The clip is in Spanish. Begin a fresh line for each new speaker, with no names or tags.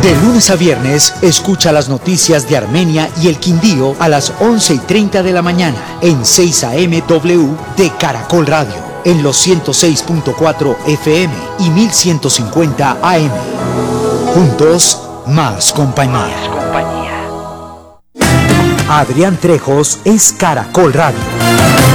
De lunes a viernes, escucha las noticias de Armenia y el Quindío a las 11:30 de la mañana en 6 AM W de Caracol Radio, en los 106.4 FM y 1150 AM. Juntos, más compañía. Adrián Trejos es Caracol Radio.